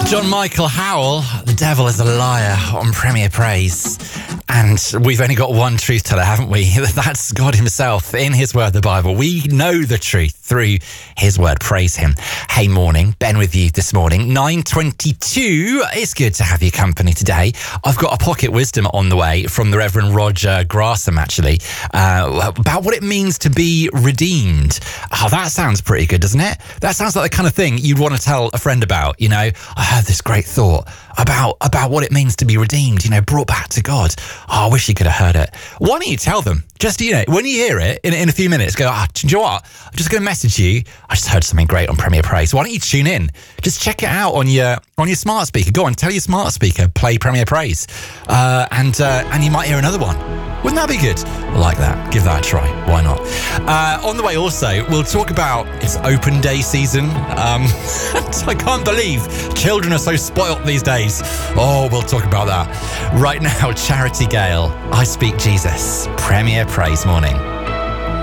John Michael Howell, The Devil is a Liar on Premier Praise. And we've only got one truth teller, haven't we? That's God himself in his word, the Bible. We know the truth through his word. Praise him. Hey, morning. Ben with you this morning. 9:22. It's good to have your company today. I've got a pocket wisdom on the way from the Reverend Roger Grasham, actually, about what it means to be redeemed. Oh, that sounds pretty good, doesn't it? That sounds like the kind of thing you'd want to tell a friend about. You know, I had this great thought about what it means to be redeemed, you know, brought back to God. Oh, I wish you could have heard it. Why don't you tell them? Just, you know, when you hear it in a few minutes, go, do you know what? I'm just going to message you. I just heard something great on Premier Praise. Why don't you tune in? Just check it out on your smart speaker. Go on, tell your smart speaker, play Premier Praise. And you might hear another one. Wouldn't that be good? I like that. Give that a try. Why not? On the way also, we'll talk about it's open day season. I can't believe children are so spoilt these days. Oh, we'll talk about that. Right now, Charity Gale, I Speak Jesus, Premier Praise morning.